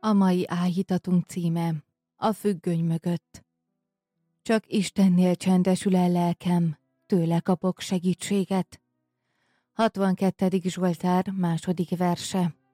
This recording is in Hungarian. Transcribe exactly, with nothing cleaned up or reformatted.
A mai áhítatunk címe: a függöny mögött. Csak Istennél csendesül el lelkem, tőle kapok segítséget. hatvankettedik Zsoltár második verse.